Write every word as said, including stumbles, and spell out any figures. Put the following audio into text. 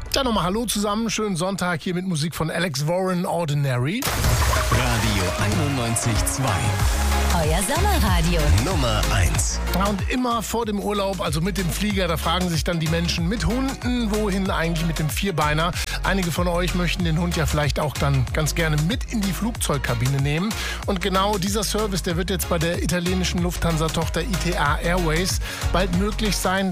Ja, nochmal Hallo zusammen. Schönen Sonntag hier mit Musik von Alex Warren, Ordinary. Radio einundneunzig Komma zwei. Euer Sommerradio. Nummer eins. Ja, und immer vor dem Urlaub, also mit dem Flieger, da fragen sich dann die Menschen mit Hunden, wohin eigentlich mit dem Vierbeiner? Einige von euch möchten den Hund ja vielleicht auch dann ganz gerne mit in die Flugzeugkabine nehmen. Und genau dieser Service, der wird jetzt bei der italienischen Lufthansa-Tochter I T A Airways bald möglich sein.